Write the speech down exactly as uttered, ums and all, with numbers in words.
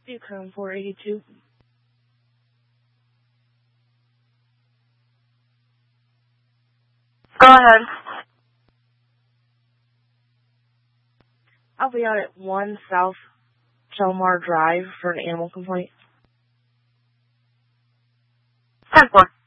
Buchanan four eighty-two. Go ahead. I'll be out at one South Chelmar Drive for an animal complaint. ten four.